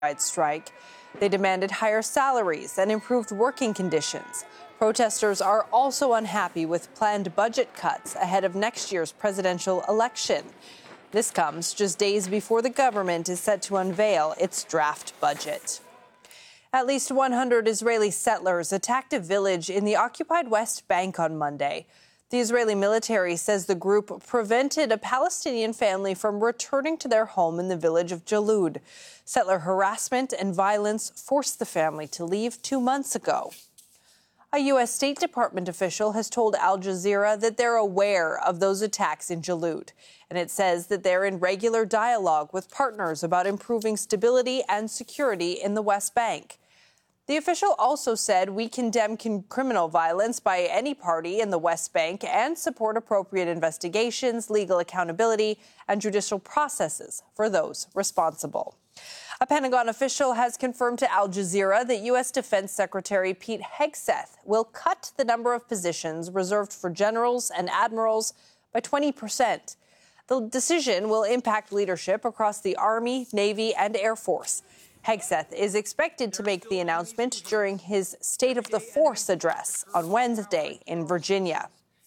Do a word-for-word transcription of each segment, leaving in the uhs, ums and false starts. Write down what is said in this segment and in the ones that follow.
strike. They demanded higher salaries and improved working conditions. Protesters are also unhappy with planned budget cuts ahead of next year's presidential election. This comes just days before the government is set to unveil its draft budget. At least one hundred Israeli settlers attacked a village in the occupied West Bank on Monday. The Israeli military says the group prevented a Palestinian family from returning to their home in the village of Jalud. Settler harassment and violence forced the family to leave two months ago. A U S State Department official has told Al Jazeera that they're aware of those attacks in Jalud, and it says that they're in regular dialogue with partners about improving stability and security in the West Bank. The official also said we condemn criminal violence by any party in the West Bank and support appropriate investigations, legal accountability, and judicial processes for those responsible. A Pentagon official has confirmed to Al Jazeera that U S Defense Secretary Pete Hegseth will cut the number of positions reserved for generals and admirals by twenty percent. The decision will impact leadership across the Army, Navy, and Air Force. Hegseth is expected to make the announcement during his State of the Force address on Wednesday in Virginia.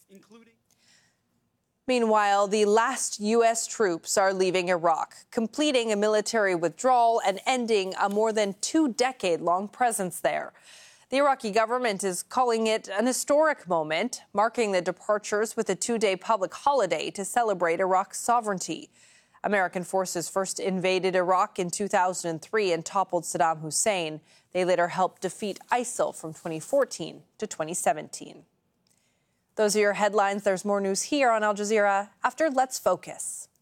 Meanwhile, the last U S troops are leaving Iraq, completing a military withdrawal and ending a more than two-decade-long presence there. The Iraqi government is calling it an historic moment, marking the departures with a two-day public holiday to celebrate Iraq's sovereignty. American forces first invaded Iraq in two thousand three and toppled Saddam Hussein. They later helped defeat ISIL from twenty fourteen to twenty seventeen. Those are your headlines. There's more news here on Al Jazeera after Let's Focus.